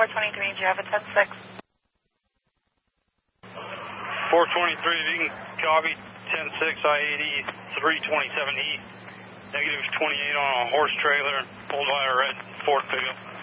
423, do you have a 10-6? 423, if you can copy 10-6, I-80, 327 east, negative 28 on a horse trailer, pulled by a red Ford pickup.